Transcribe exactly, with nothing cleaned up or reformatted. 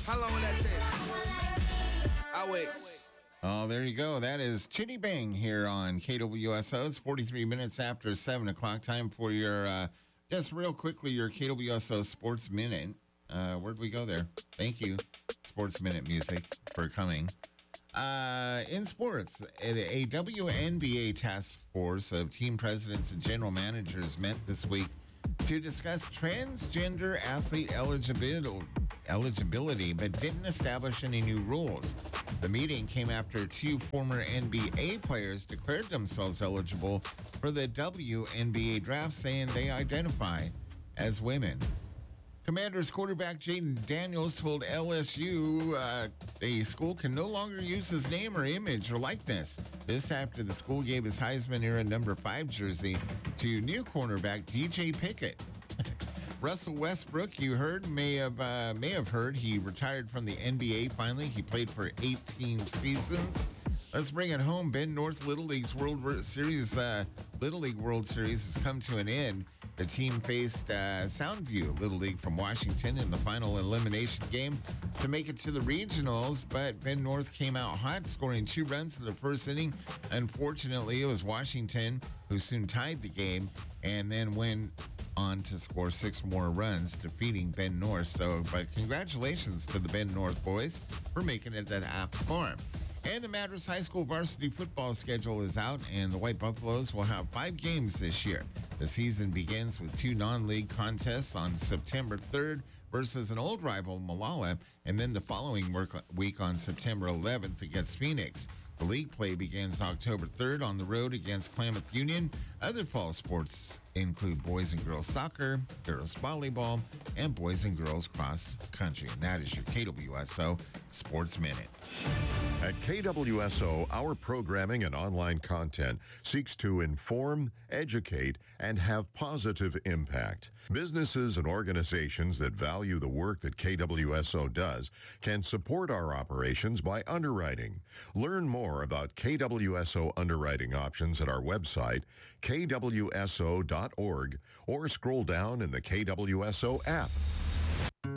How long will that take? I'll wait. Oh, there you go. That is Chitty Bang here on K W S O. It's forty-three minutes after seven o'clock. Time for your, uh, just real quickly, your K W S O Sports Minute. Uh, where'd we go there? Thank you, Sports Minute Music, for coming. Uh, in sports, a, a W N B A task force of team presidents and general managers met this week to discuss transgender athlete eligibility, eligibility, but didn't establish any new rules. The meeting came after two former N B A players declared themselves eligible for the W N B A draft, saying they identify as women. Commanders quarterback Jaden Daniels told L S U uh, the school can no longer use his name or image or likeness. This after the school gave his Heisman-era number five jersey to new cornerback D J Pickett. Russell Westbrook, you heard, may have uh, may have heard, he retired from the N B A finally. He played for eighteen seasons. Let's bring it home. Ben North Little League's World Series, uh, Little League World Series has come to an end. The team faced uh, Soundview Little League from Washington in the final elimination game to make it to the regionals, but Ben North came out hot, scoring two runs in the first inning. Unfortunately, it was Washington who soon tied the game and then went on to score six more runs, defeating Ben North. So, but congratulations to the Ben North boys for making it that half farm. And the Madras High School varsity football schedule is out, and the White Buffaloes will have five games this year. The season begins with two non-league contests on September third versus an old rival, Malala, and then the following week on September eleventh against Phoenix. The league play begins October third on the road against Klamath Union. Other fall sports include boys and girls soccer, girls volleyball, and boys and girls cross country. And that is your K W S O Sports Minute. At K W S O, our programming and online content seeks to inform, educate, and have positive impact. Businesses and organizations that value the work that K W S O does can support our operations by underwriting. Learn more about K W S O underwriting options at our website, K W S O dot org, or scroll down in the K W S O app.